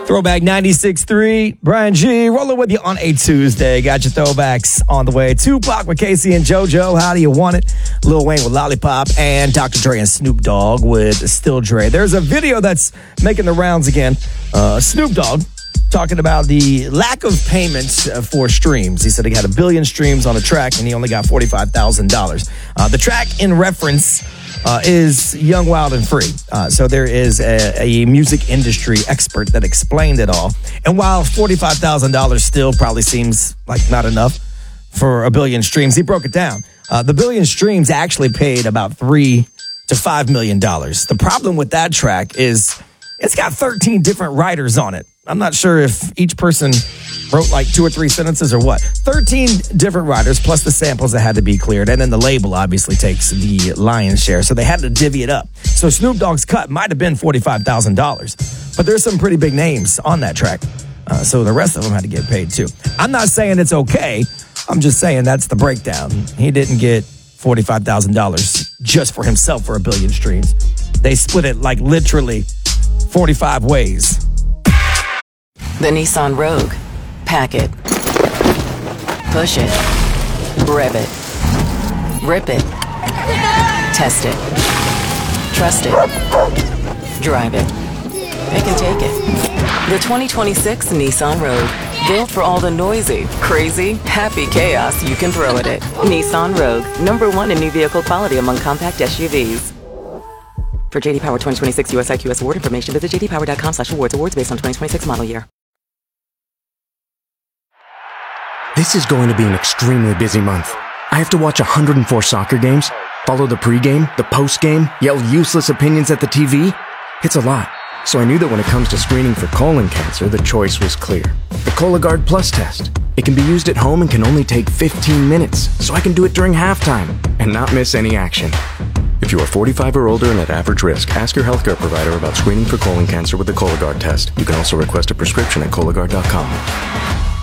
Throwback 96.3, Brian G. Rolling with you on a Tuesday. Got your throwbacks on the way. Tupac with Casey and JoJo, How Do You Want It? Lil Wayne with Lollipop, and Dr. Dre and Snoop Dogg with Still Dre. There's a video that's making the rounds again. Snoop Dogg talking about the lack of payments for streams. He said he had 1 billion streams on a track and he only got $45,000. The track in reference is Young, Wild, and Free. So there is a music industry expert that explained it all. And while $45,000 still probably seems like not enough for 1 billion streams, he broke it down. The 1 billion streams actually paid about $3 to $5 million. The problem with that track is it's got 13 different writers on it. I'm not sure if each person wrote like 2 or 3 sentences or what. 13 different writers plus the samples that had to be cleared. And then the label obviously takes the lion's share. So they had to divvy it up. So Snoop Dogg's cut might have been $45,000. But there's some pretty big names on that track. So the rest of them had to get paid too. I'm not saying it's okay. I'm just saying that's the breakdown. He didn't get $45,000 just for himself for 1 billion streams. They split it like literally 45 ways. The Nissan Rogue. Pack it. Push it. Rev it. Rip it. Test it. Trust it. Drive it. Pick and take it. The 2026 Nissan Rogue. Built for all the noisy, crazy, happy chaos you can throw at it. Nissan Rogue. #1 in new vehicle quality among compact SUVs. For JD Power 2026 US IQS award information, visit jdpower.com/awards. Awards based on 2026 model year. This is going to be an extremely busy month. I have to watch 104 soccer games, follow the pregame, the postgame, yell useless opinions at the TV. It's a lot. So I knew that when it comes to screening for colon cancer, the choice was clear. The Cologuard Plus test. It can be used at home and can only take 15 minutes, so I can do it during halftime and not miss any action. If you are 45 or older and at average risk, ask your healthcare provider about screening for colon cancer with the Cologuard test. You can also request a prescription at Cologuard.com.